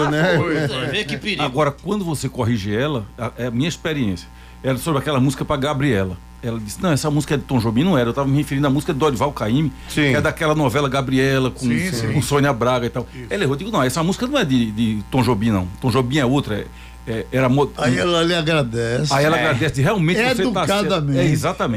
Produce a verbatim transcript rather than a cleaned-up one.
errou, né? Foi, foi. Vê que perigo. Agora, quando você corrige ela, a, é a minha experiência, era sobre aquela música pra Gabriela. Ela disse, não, essa música é de Tom Jobim, não era. Eu estava me referindo à música de Dorival Caymmi, que é daquela novela Gabriela, com, sim, sim. com Sônia Braga e tal. Isso. Ela errou. Eu digo, não, essa música não é de, de Tom Jobim, não. Tom Jobim é outra. É, é, era mo... Aí ela lhe agradece. Aí ela é. agradece, realmente é você está... Educadamente. É, exatamente.